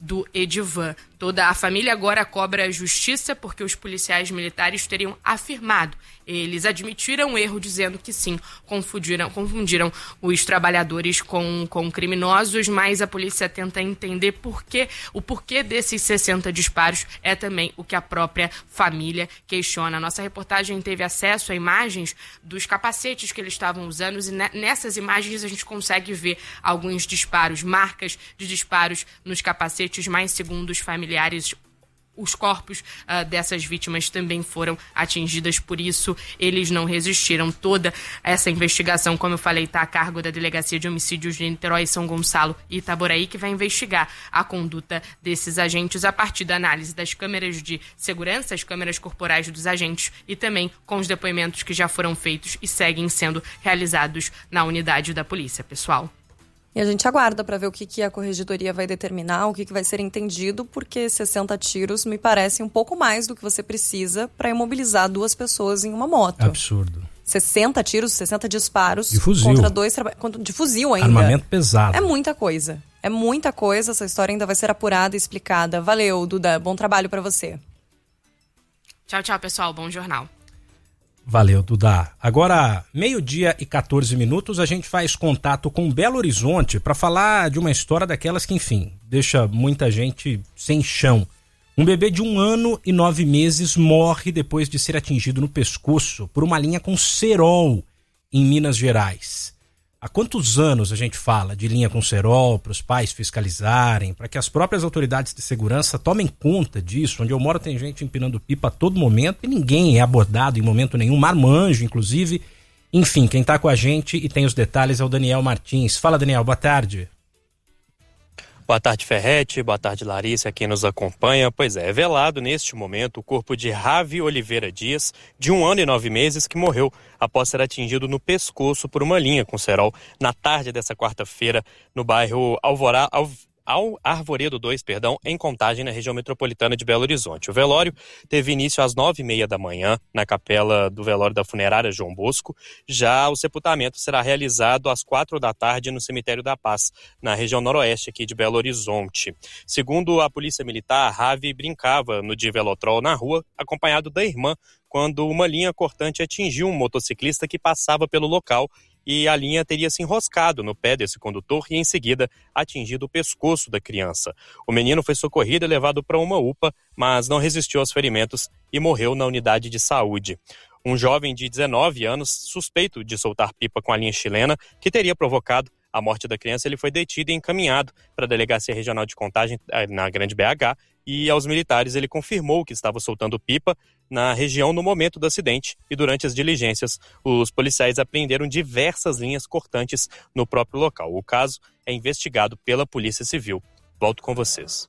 do Edivan. Toda a família agora cobra a justiça porque os policiais militares teriam afirmado. Eles admitiram o erro dizendo que sim, confundiram os trabalhadores com criminosos, mas a polícia tenta entender o porquê desses 60 disparos é também o que a própria família questiona. Nossa reportagem teve acesso a imagens dos capacetes que eles estavam usando e nessas imagens a gente consegue ver alguns disparos, marcas de disparos nos capacetes, mas segundo os familiares, os corpos dessas vítimas também foram atingidas, por isso eles não resistiram. Toda essa investigação, como eu falei, está a cargo da Delegacia de Homicídios de Niterói, São Gonçalo e Itaboraí, que vai investigar a conduta desses agentes a partir da análise das câmeras de segurança, as câmeras corporais dos agentes e também com os depoimentos que já foram feitos e seguem sendo realizados na unidade da polícia, pessoal. E a gente aguarda para ver o que a corregedoria vai determinar, o que vai ser entendido, porque 60 tiros me parece um pouco mais do que você precisa para imobilizar 2 pessoas em uma moto. Absurdo. 60 tiros, 60 disparos de fuzil. Contra 2 de fuzil ainda. Armamento pesado. É muita coisa. É muita coisa. Essa história ainda vai ser apurada e explicada. Valeu, Duda. Bom trabalho para você. Tchau, pessoal. Bom jornal. Valeu, Duda. Agora, 12:14, a gente faz contato com Belo Horizonte para falar de uma história daquelas que, enfim, deixa muita gente sem chão. Um bebê de 1 ano e 9 meses morre depois de ser atingido no pescoço por uma linha com cerol em Minas Gerais. Há quantos anos a gente fala de linha com cerol para os pais fiscalizarem, para que as próprias autoridades de segurança tomem conta disso? Onde eu moro tem gente empinando pipa a todo momento e ninguém é abordado em momento nenhum, marmanjo inclusive. Enfim, quem está com a gente e tem os detalhes é o Daniel Martins. Fala, Daniel, boa tarde. Boa tarde, Ferretti. Boa tarde, Larissa, quem nos acompanha. Pois é velado neste momento o corpo de Ravi Oliveira Dias, de 1 ano e 9 meses, que morreu após ser atingido no pescoço por uma linha com cerol na tarde dessa quarta-feira no bairro Arvoredo 2, em Contagem, na região metropolitana de Belo Horizonte. O velório teve início às 9h30 da manhã, na capela do velório da funerária João Bosco. Já o sepultamento será realizado às 4 da tarde no Cemitério da Paz, na região noroeste aqui de Belo Horizonte. Segundo a Polícia Militar, Ravi brincava no dia Velotrol na rua, acompanhado da irmã, quando uma linha cortante atingiu um motociclista que passava pelo local e a linha teria se enroscado no pé desse condutor e, em seguida, atingido o pescoço da criança. O menino foi socorrido e levado para uma UPA, mas não resistiu aos ferimentos e morreu na unidade de saúde. Um jovem de 19 anos, suspeito de soltar pipa com a linha chilena, que teria provocado a morte da criança, ele foi detido e encaminhado para a Delegacia Regional de Contagem, na Grande BH, e aos militares ele confirmou que estava soltando pipa na região no momento do acidente, e durante as diligências os policiais apreenderam diversas linhas cortantes no próprio local. O caso é investigado pela Polícia Civil. Volto com vocês.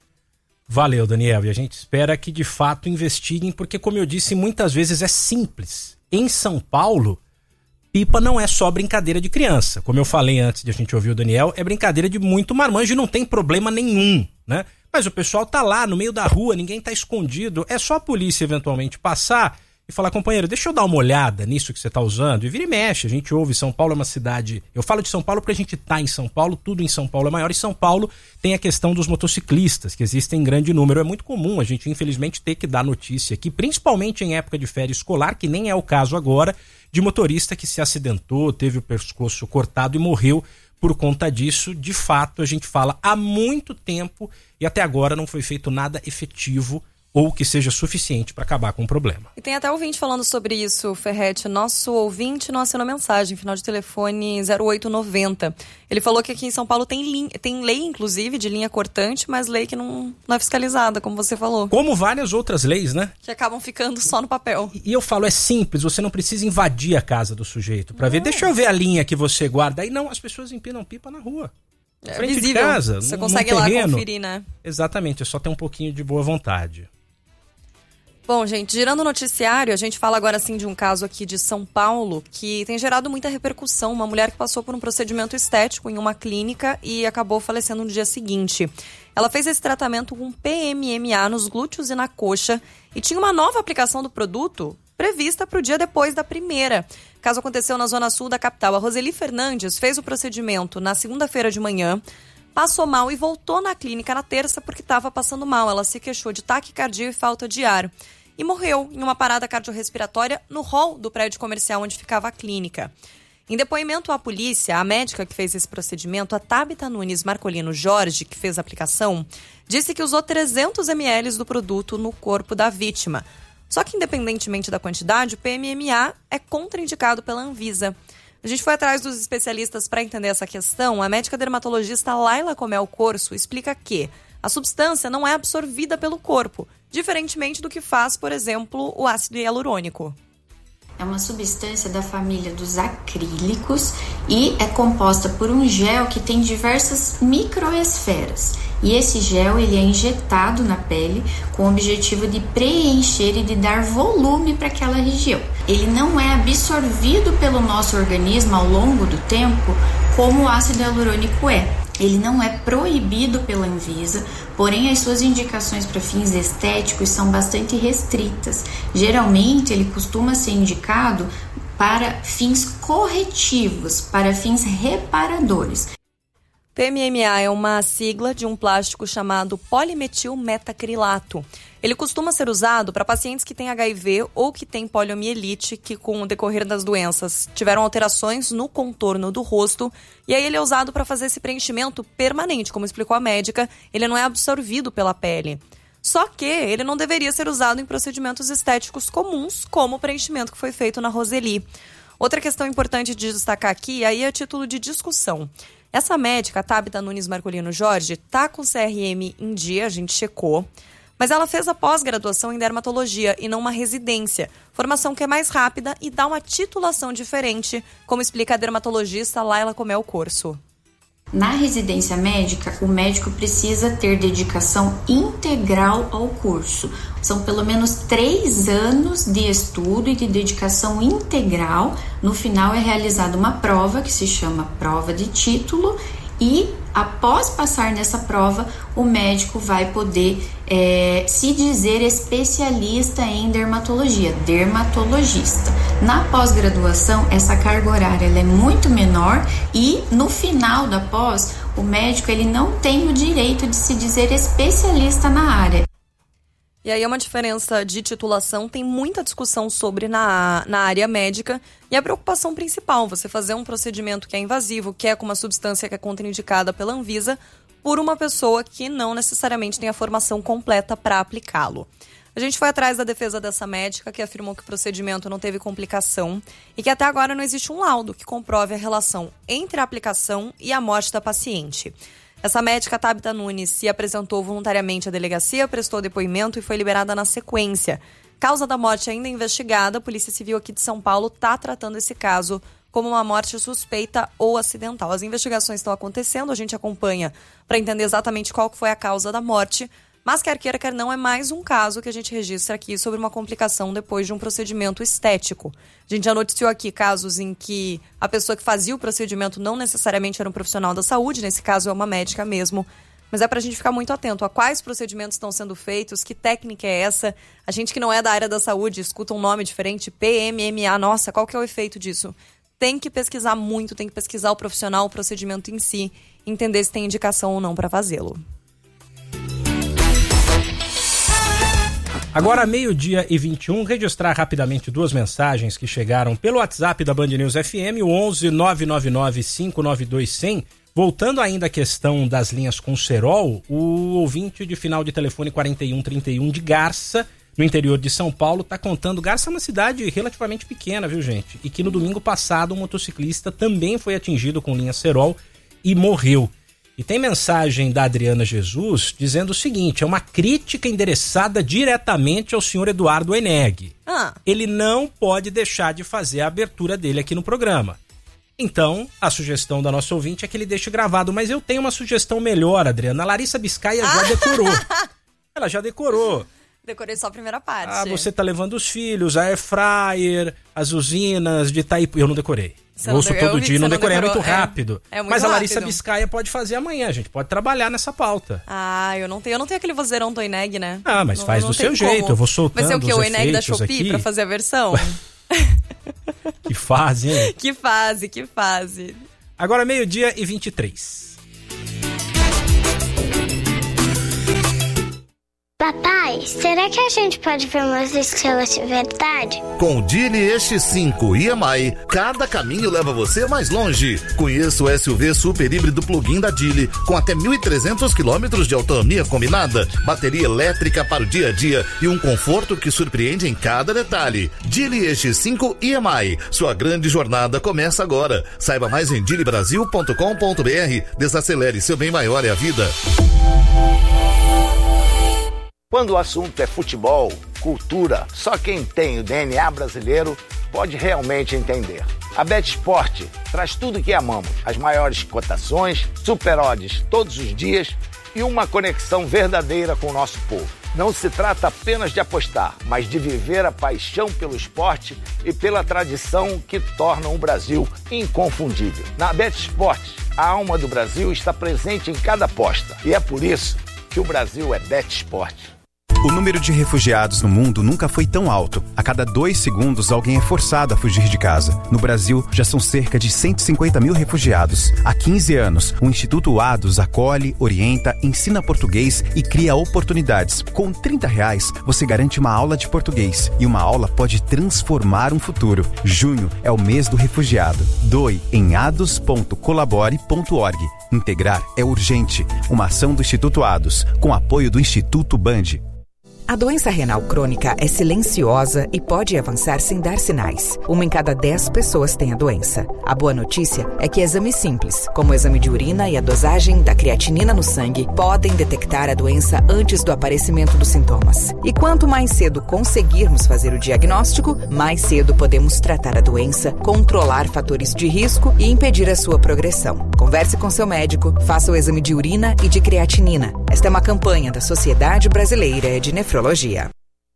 Valeu, Daniel, e a gente espera que de fato investiguem, porque, como eu disse, muitas vezes é simples. Em São Paulo, pipa não é só brincadeira de criança. Como eu falei antes de a gente ouvir o Daniel, é brincadeira de muito marmanjo e não tem problema nenhum, né? Mas o pessoal tá lá no meio da rua, ninguém tá escondido. É só a polícia eventualmente passar e falar: companheiro, deixa eu dar uma olhada nisso que você tá usando. E vira e mexe, a gente ouve. São Paulo é uma cidade... Eu falo de São Paulo porque a gente tá em São Paulo, tudo em São Paulo é maior. E São Paulo tem a questão dos motociclistas, que existem em grande número. É muito comum a gente, infelizmente, ter que dar notícia aqui, principalmente em época de férias escolar, que nem é o caso agora, de motorista que se acidentou, teve o pescoço cortado e morreu por conta disso. De fato, a gente fala há muito tempo e até agora não foi feito nada efetivo ou que seja suficiente para acabar com o problema. E tem até ouvinte falando sobre isso, Ferretti. Nosso ouvinte não assinou mensagem, final de telefone 0890. Ele falou que aqui em São Paulo tem lei, inclusive, de linha cortante, mas lei que não é fiscalizada, como você falou. Como várias outras leis, né? Que acabam ficando só no papel. E eu falo, é simples, você não precisa invadir a casa do sujeito para ver. Deixa eu ver a linha que você guarda. Aí não, as pessoas empinam pipa na rua. É frente visível. De casa. Você consegue ir lá conferir, né? Exatamente, é só ter um pouquinho de boa vontade. Bom, gente, girando o noticiário, a gente fala agora sim de um caso aqui de São Paulo que tem gerado muita repercussão. Uma mulher que passou por um procedimento estético em uma clínica e acabou falecendo no dia seguinte. Ela fez esse tratamento com PMMA nos glúteos e na coxa e tinha uma nova aplicação do produto prevista para o dia depois da primeira. O caso aconteceu na zona sul da capital. A Roseli Fernandes fez o procedimento na segunda-feira de manhã. passou mal e voltou na clínica na terça porque estava passando mal. Ela se queixou de taquicardia e falta de ar. E morreu em uma parada cardiorrespiratória no hall do prédio comercial onde ficava a clínica. Em depoimento à polícia, a médica que fez esse procedimento, a Tabita Nunes Marcolino Jorge, que fez a aplicação, disse que usou 300 ml do produto no corpo da vítima. Só que, independentemente da quantidade, o PMMA é contraindicado pela Anvisa. A gente foi atrás dos especialistas para entender essa questão. A médica dermatologista Laila Comel Corso explica que a substância não é absorvida pelo corpo, diferentemente do que faz, por exemplo, o ácido hialurônico. É uma substância da família dos acrílicos e é composta por um gel que tem diversas microesferas. E esse gel ele é injetado na pele com o objetivo de preencher e de dar volume para aquela região. Ele não é absorvido pelo nosso organismo ao longo do tempo como o ácido hialurônico é. Ele não é proibido pela Anvisa, porém as suas indicações para fins estéticos são bastante restritas. Geralmente ele costuma ser indicado para fins corretivos, para fins reparadores. PMMA é uma sigla de um plástico chamado polimetilmetacrilato. Ele costuma ser usado para pacientes que têm HIV ou que têm poliomielite, que com o decorrer das doenças tiveram alterações no contorno do rosto, e aí ele é usado para fazer esse preenchimento permanente, como explicou a médica, ele não é absorvido pela pele. Só que ele não deveria ser usado em procedimentos estéticos comuns, como o preenchimento que foi feito na Roseli. Outra questão importante de destacar aqui, aí é a título de discussão. Essa médica, a Tabita Nunes Marcolino Jorge, está com CRM em dia, a gente checou, mas ela fez a pós-graduação em dermatologia e não uma residência, formação que é mais rápida e dá uma titulação diferente, como explica a dermatologista Laila Comel Corso. Na residência médica, o médico precisa ter dedicação integral ao curso. São pelo menos 3 anos de estudo e de dedicação integral. No final é realizada uma prova que se chama prova de título e após passar nessa prova, o médico vai poder se dizer especialista em dermatologia, dermatologista. Na pós-graduação, essa carga horária ela é muito menor e no final da pós, o médico ele não tem o direito de se dizer especialista na área. E aí é uma diferença de titulação, tem muita discussão sobre na área médica e a preocupação principal, você fazer um procedimento que é invasivo, que é com uma substância que é contraindicada pela Anvisa, por uma pessoa que não necessariamente tem a formação completa para aplicá-lo. A gente foi atrás da defesa dessa médica que afirmou que o procedimento não teve complicação e que até agora não existe um laudo que comprove a relação entre a aplicação e a morte da paciente. Essa médica, Tabita Nunes, se apresentou voluntariamente à delegacia, prestou depoimento e foi liberada na sequência. Causa da morte ainda investigada, a Polícia Civil aqui de São Paulo está tratando esse caso como uma morte suspeita ou acidental. As investigações estão acontecendo, a gente acompanha para entender exatamente qual foi a causa da morte, mas quer queira, quer não, é mais um caso que a gente registra aqui sobre uma complicação depois de um procedimento estético. A gente já noticiou aqui casos em que a pessoa que fazia o procedimento não necessariamente era um profissional da saúde, nesse caso é uma médica mesmo, mas é pra gente ficar muito atento a quais procedimentos estão sendo feitos, que técnica é essa. A gente que não é da área da saúde escuta um nome diferente, PMMA, nossa, qual que é o efeito disso? Tem que pesquisar muito, tem que pesquisar o profissional, o procedimento em si, entender se tem indicação ou não para fazê-lo. Agora, 12h21, registrar rapidamente 2 mensagens que chegaram pelo WhatsApp da Band News FM, o 11 999 592 100. Voltando ainda à questão das linhas com cerol, o ouvinte de final de telefone 4131 de Garça, no interior de São Paulo, está contando. Garça é uma cidade relativamente pequena, viu, gente? E que no domingo passado um motociclista também foi atingido com linha cerol e morreu. E tem mensagem da Adriana Jesus dizendo o seguinte, é uma crítica endereçada diretamente ao senhor Eduardo Eneg. Ele não pode deixar de fazer a abertura dele aqui no programa. Então, a sugestão da nossa ouvinte é que ele deixe gravado, mas eu tenho uma sugestão melhor, Adriana. A Larissa Biscaia já decorou. Ela já decorou. Decorei só a primeira parte. Você tá levando os filhos, a air fryer, as usinas de Itaipu. Eu não decorei. Eu ouço todo dia, não decorei, é muito rápido. Mas a Larissa Biscaia pode fazer amanhã, a gente pode trabalhar nessa pauta. Eu não tenho aquele vozeirão do Eneg, né? Mas faz do seu jeito, eu vou soltando. Vai ser o quê? O Eneg da Shopee pra fazer a versão? Que fase, hein? Que fase. Agora 12h23. Papai, será que a gente pode ver umas estrelas de verdade? Com o Geely EX5 EMI, cada caminho leva você mais longe. Conheça o SUV super híbrido plug-in da Geely, com até 1.300 km de autonomia combinada, bateria elétrica para o dia a dia e um conforto que surpreende em cada detalhe. Geely EX5 EMI, sua grande jornada começa agora. Saiba mais em geelybrasil.com.br. Desacelere, seu bem maior é a vida. Quando o assunto é futebol, cultura, só quem tem o DNA brasileiro pode realmente entender. A BetSport traz tudo que amamos, as maiores cotações, super odds todos os dias e uma conexão verdadeira com o nosso povo. Não se trata apenas de apostar, mas de viver a paixão pelo esporte e pela tradição que tornam o Brasil inconfundível. Na BetSport, a alma do Brasil está presente em cada aposta e é por isso que o Brasil é BetSport. O número de refugiados no mundo nunca foi tão alto. A cada 2 segundos, alguém é forçado a fugir de casa. No Brasil, já são cerca de 150 mil refugiados. Há 15 anos, o Instituto ADOS acolhe, orienta, ensina português e cria oportunidades. Com R$30, você garante uma aula de português. E uma aula pode transformar um futuro. Junho é o mês do refugiado. Doe em ados.colabore.org. Integrar é urgente. Uma ação do Instituto ADOS, com apoio do Instituto Band. A doença renal crônica é silenciosa e pode avançar sem dar sinais. 1 em cada 10 pessoas tem a doença. A boa notícia é que exames simples, como o exame de urina e a dosagem da creatinina no sangue, podem detectar a doença antes do aparecimento dos sintomas. E quanto mais cedo conseguirmos fazer o diagnóstico, mais cedo podemos tratar a doença, controlar fatores de risco e impedir a sua progressão. Converse com seu médico, faça o exame de urina e de creatinina. Esta é uma campanha da Sociedade Brasileira de Nefrologia.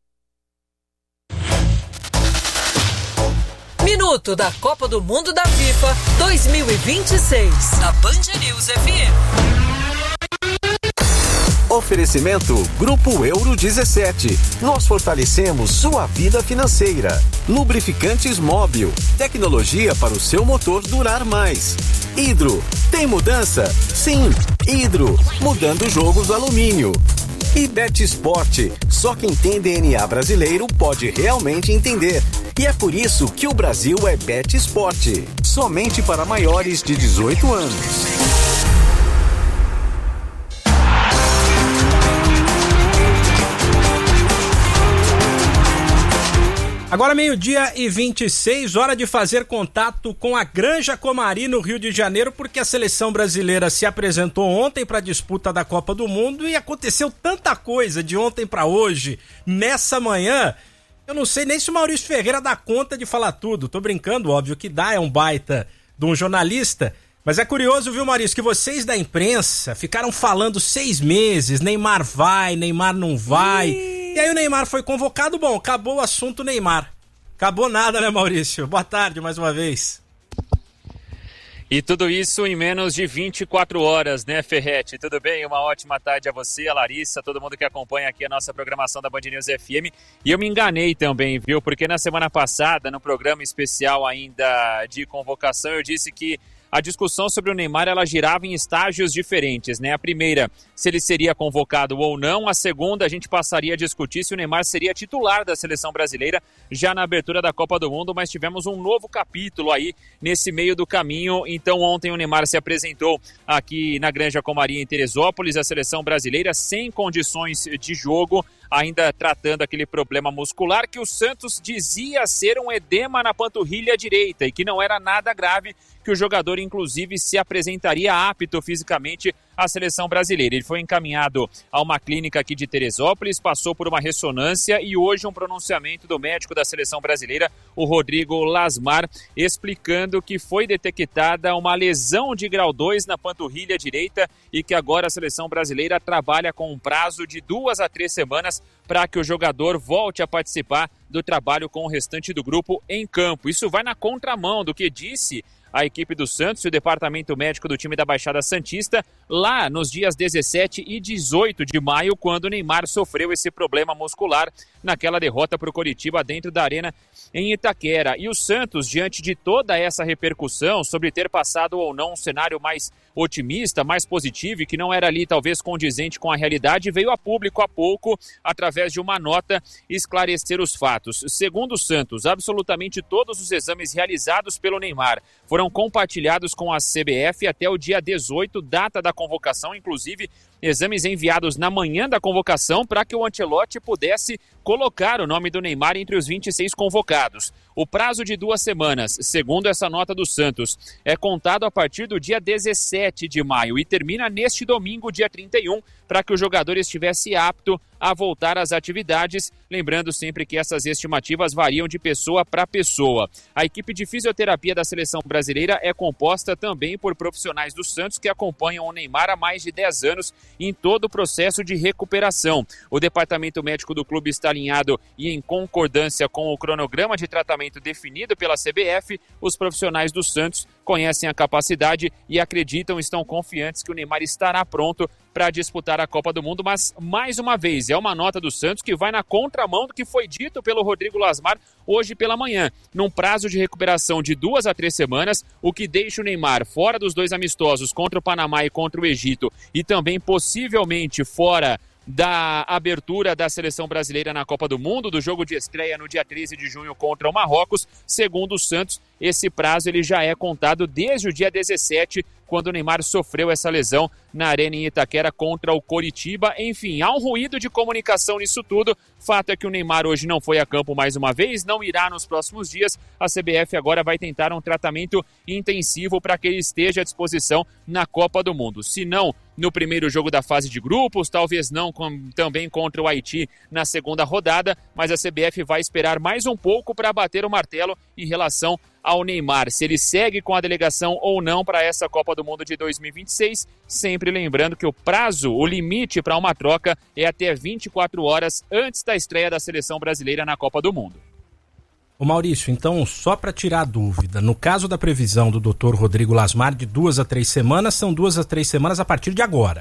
Minuto da Copa do Mundo da FIFA 2026 na Band News FM. Oferecimento Grupo Euro 17. Nós fortalecemos sua vida financeira. Lubrificantes Móbil. Tecnologia para o seu motor durar mais. Hidro. Tem mudança? Sim. Hidro. Mudando o jogo do alumínio. E BetSport. Só quem tem DNA brasileiro pode realmente entender. E é por isso que o Brasil é BetSport. Somente para maiores de 18 anos. Agora 12h26, hora de fazer contato com a Granja Comari, no Rio de Janeiro, porque a seleção brasileira se apresentou ontem para a disputa da Copa do Mundo e aconteceu tanta coisa de ontem para hoje, nessa manhã. Eu não sei nem se o Maurício Ferreira dá conta de falar tudo. Tô brincando, óbvio que dá, é um baita de um jornalista. Mas é curioso, viu, Maurício, que vocês da imprensa ficaram falando 6 meses, Neymar vai, Neymar não vai. E aí o Neymar foi convocado, bom, acabou o assunto Neymar. Acabou nada, né, Maurício? Boa tarde mais uma vez. E tudo isso em menos de 24 horas, né, Ferretti? Tudo bem? Uma ótima tarde a você, a Larissa, todo mundo que acompanha aqui a nossa programação da Band News FM. E eu me enganei também, viu? Porque na semana passada, no programa especial ainda de convocação, eu disse que a discussão sobre o Neymar, ela girava em estágios diferentes, né? A primeira, se ele seria convocado ou não. A segunda, a gente passaria a discutir se o Neymar seria titular da seleção brasileira já na abertura da Copa do Mundo, mas tivemos um novo capítulo aí nesse meio do caminho. Então ontem o Neymar se apresentou aqui na Granja Comari em Teresópolis, a seleção brasileira sem condições de jogo, ainda tratando aquele problema muscular que o Santos dizia ser um edema na panturrilha direita e que não era nada grave, que o jogador inclusive se apresentaria apto fisicamente à seleção brasileira. Ele foi encaminhado a uma clínica aqui de Teresópolis, passou por uma ressonância e hoje um pronunciamento do médico da seleção brasileira, o Rodrigo Lasmar, explicando que foi detectada uma lesão de grau 2 na panturrilha direita e que agora a seleção brasileira trabalha com um prazo de 2 a 3 semanas para que o jogador volte a participar do trabalho com o restante do grupo em campo. Isso vai na contramão do que disse a equipe do Santos e o departamento médico do time da Baixada Santista lá nos dias 17 e 18 de maio, quando o Neymar sofreu esse problema muscular naquela derrota para o Coritiba dentro da Arena em Itaquera. E o Santos, diante de toda essa repercussão sobre ter passado ou não um cenário mais otimista, mais positivo e que não era ali talvez condizente com a realidade, veio a público há pouco, através de uma nota, esclarecer os fatos. Segundo o Santos, absolutamente todos os exames realizados pelo Neymar foram compartilhados com a CBF até o dia 18, data da convocação, inclusive exames enviados na manhã da convocação para que o Ancelotti pudesse colocar o nome do Neymar entre os 26 convocados. O prazo de 2 semanas, segundo essa nota do Santos, é contado a partir do dia 17 de maio e termina neste domingo, dia 31, para que o jogador estivesse apto a voltar às atividades, lembrando sempre que essas estimativas variam de pessoa para pessoa. A equipe de fisioterapia da seleção brasileira é composta também por profissionais do Santos que acompanham o Neymar há mais de 10 anos em todo o processo de recuperação. O departamento médico do clube está alinhado e em concordância com o cronograma de tratamento definido pela CBF. Os profissionais do Santos conhecem a capacidade e acreditam, estão confiantes que o Neymar estará pronto para disputar a Copa do Mundo, mas mais uma vez é uma nota do Santos que vai na contramão do que foi dito pelo Rodrigo Lasmar hoje pela manhã, num prazo de recuperação de 2 a 3 semanas, o que deixa o Neymar fora dos 2 amistosos contra o Panamá e contra o Egito e também possivelmente fora da abertura da seleção brasileira na Copa do Mundo, do jogo de estreia no dia 13 de junho contra o Marrocos. Segundo o Santos, esse prazo ele já é contado desde o dia 17, quando o Neymar sofreu essa lesão na Arena em Itaquera contra o Coritiba. Enfim, há um ruído de comunicação nisso tudo. Fato é que o Neymar hoje não foi a campo mais uma vez, não irá nos próximos dias. A CBF agora vai tentar um tratamento intensivo para que ele esteja à disposição na Copa do Mundo. Se não no primeiro jogo da fase de grupos, talvez não também contra o Haiti na segunda rodada, mas a CBF vai esperar mais um pouco para bater o martelo em relação ao Neymar, se ele segue com a delegação ou não para essa Copa do Mundo de 2026, sempre lembrando que o prazo, o limite para uma troca é até 24 horas antes da estreia da seleção brasileira na Copa do Mundo. Ô Maurício, então, só para tirar a dúvida, no caso da previsão do Dr. Rodrigo Lasmar de 2 a 3 semanas, são 2 a 3 semanas a partir de agora.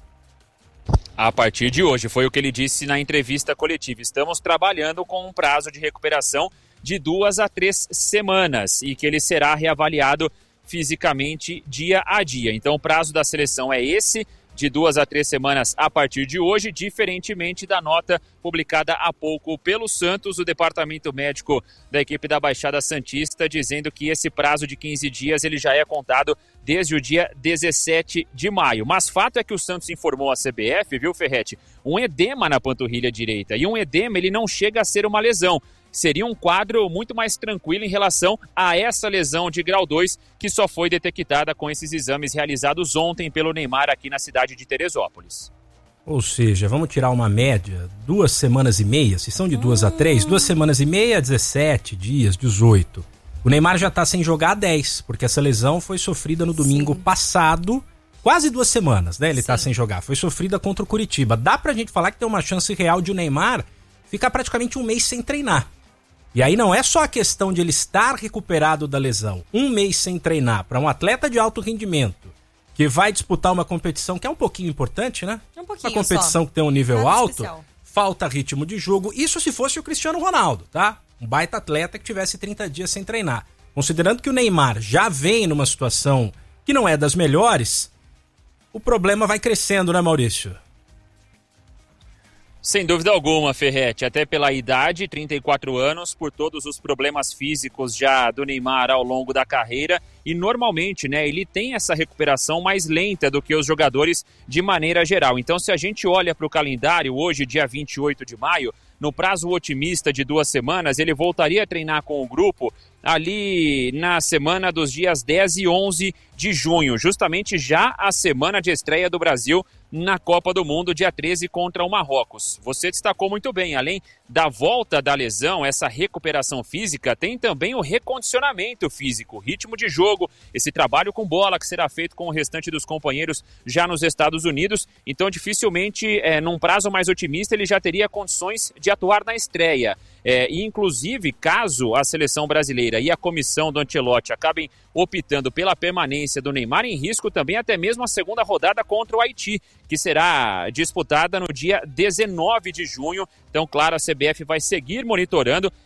A partir de hoje, foi o que ele disse na entrevista coletiva. Estamos trabalhando com um prazo de recuperação de 2 a 3 semanas e que ele será reavaliado fisicamente dia a dia. Então o prazo da seleção é esse, de 2 a 3 semanas a partir de hoje, diferentemente da nota publicada há pouco pelo Santos, o departamento médico da equipe da Baixada Santista, dizendo que esse prazo de 15 dias ele já é contado desde o dia 17 de maio. Mas fato é que o Santos informou à CBF, viu, Ferretti, um edema na panturrilha direita. E um edema ele não chega a ser uma lesão. Seria um quadro muito mais tranquilo em relação a essa lesão de grau 2 que só foi detectada com esses exames realizados ontem pelo Neymar aqui na cidade de Teresópolis. Ou seja, vamos tirar uma média, 2 semanas e meia, se são de 2 a 3, 2 semanas e meia, 17 dias, 18. O Neymar já tá sem jogar há 10, porque essa lesão foi sofrida no domingo passado, quase 2 semanas, né? Ele tá sem jogar, foi sofrida contra o Coritiba. Dá pra gente falar que tem uma chance real de o Neymar ficar praticamente um mês sem treinar. E aí não é só a questão de ele estar recuperado da lesão. Um mês sem treinar para um atleta de alto rendimento que vai disputar uma competição que é um pouquinho importante, né? Um pouquinho uma competição só. Que tem um nível Nada alto, especial. Falta ritmo de jogo. Isso se fosse o Cristiano Ronaldo, tá? Um baita atleta que tivesse 30 dias sem treinar. Considerando que o Neymar já vem numa situação que não é das melhores, o problema vai crescendo, né, Maurício? Sem dúvida alguma, Ferretti, até pela idade, 34 anos, por todos os problemas físicos já do Neymar ao longo da carreira e normalmente, né, ele tem essa recuperação mais lenta do que os jogadores de maneira geral. Então, se a gente olha para o calendário, hoje, dia 28 de maio, no prazo otimista de 2 semanas, ele voltaria a treinar com o grupo ali na semana dos dias 10 e 11 de junho, justamente já a semana de estreia do Brasil na Copa do Mundo, dia 13 contra o Marrocos. Você destacou muito bem, além da volta da lesão, essa recuperação física, tem também o recondicionamento físico, ritmo de jogo, esse trabalho com bola que será feito com o restante dos companheiros já nos Estados Unidos. Então, dificilmente, num prazo mais otimista, ele já teria condições de atuar na estreia. E inclusive, caso a seleção brasileira e a comissão do Ancelotti acabem optando pela permanência do Neymar, em risco também até mesmo a segunda rodada contra o Haiti, que será disputada no dia 19 de junho. Então, claro, a CBF vai seguir monitorando.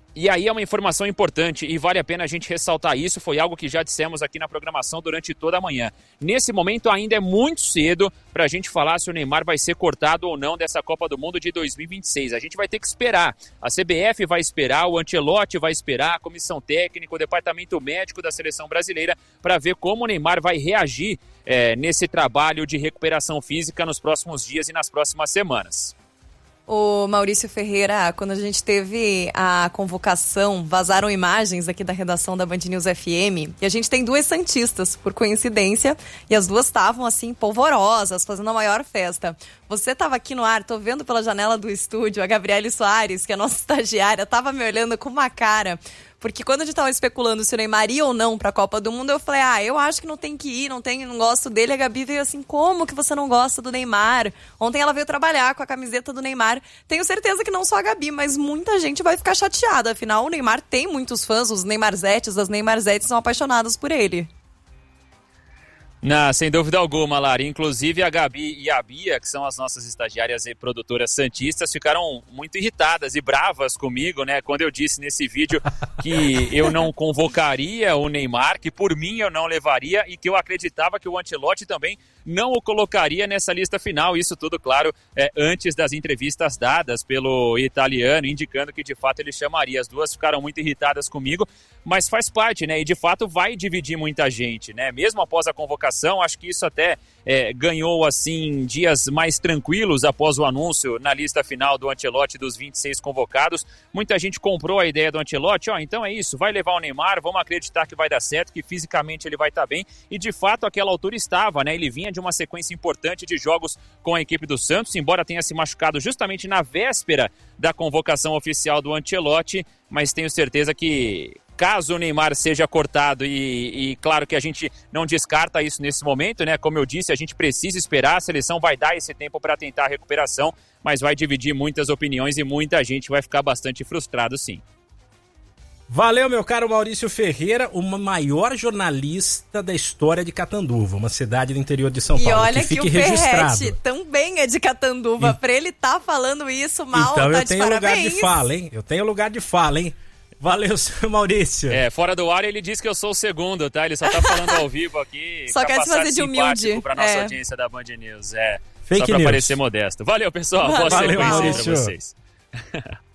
E aí é uma informação importante e vale a pena a gente ressaltar isso, foi algo que já dissemos aqui na programação durante toda a manhã. Nesse momento ainda é muito cedo para a gente falar se o Neymar vai ser cortado ou não dessa Copa do Mundo de 2026. A gente vai ter que esperar. A CBF vai esperar, o Ancelotti vai esperar, a comissão técnica, o departamento médico da seleção brasileira para ver como o Neymar vai reagir nesse trabalho de recuperação física nos próximos dias e nas próximas semanas. O Maurício Ferreira, quando a gente teve a convocação, vazaram imagens aqui da redação da Band News FM, e a gente tem 2 santistas, por coincidência, e as 2 estavam, assim, polvorosas, fazendo a maior festa. Você estava aqui no ar, tô vendo pela janela do estúdio, a Gabriele Soares, que é a nossa estagiária, estava me olhando com uma cara... Porque quando a gente tava especulando se o Neymar ia ou não pra Copa do Mundo, eu falei, eu acho que não tem que ir, não gosto dele. A Gabi veio assim, como que você não gosta do Neymar? Ontem ela veio trabalhar com a camiseta do Neymar. Tenho certeza que não só a Gabi, mas muita gente vai ficar chateada. Afinal, o Neymar tem muitos fãs, os Neymarzetes, as Neymarzetes são apaixonados por ele. Não, sem dúvida alguma, Lari. Inclusive a Gabi e a Bia, que são as nossas estagiárias e produtoras santistas, ficaram muito irritadas e bravas comigo, né? Quando eu disse nesse vídeo que eu não convocaria o Neymar, que por mim eu não levaria e que eu acreditava que o Ancelotti também não o colocaria nessa lista final. Isso tudo, claro, antes das entrevistas dadas pelo italiano, indicando que de fato ele chamaria. As 2 ficaram muito irritadas comigo, mas faz parte, né? E de fato vai dividir muita gente, né? Mesmo após a convocação, acho que isso até ganhou assim dias mais tranquilos após o anúncio na lista final do Ancelotti dos 26 convocados. Muita gente comprou a ideia do Ancelotti, então é isso, vai levar o Neymar, vamos acreditar que vai dar certo, que fisicamente ele vai estar bem, e de fato àquela altura estava, né? Ele vinha de uma sequência importante de jogos com a equipe do Santos, embora tenha se machucado justamente na véspera da convocação oficial do Ancelotti, mas tenho certeza que caso o Neymar seja cortado, e claro que a gente não descarta isso nesse momento, né? Como eu disse, a gente precisa esperar, a seleção vai dar esse tempo para tentar a recuperação, mas vai dividir muitas opiniões e muita gente vai ficar bastante frustrado, sim. Valeu, meu caro Maurício Ferreira, o maior jornalista da história de Catanduva, uma cidade do interior de São Paulo. E olha que fique o registrado. Ferretti também é de Catanduva, pra ele tá falando isso mal, então tá eu tenho lugar de fala, hein? Eu tenho lugar de fala, hein? Valeu, seu Maurício. Fora do ar ele diz que eu sou o segundo, tá? Ele só tá falando ao vivo aqui. Só quer se fazer de humilde. Pra nossa audiência da Band News. Fake só pra news. parecer modesto. Valeu, pessoal. Boa sequência pra vocês.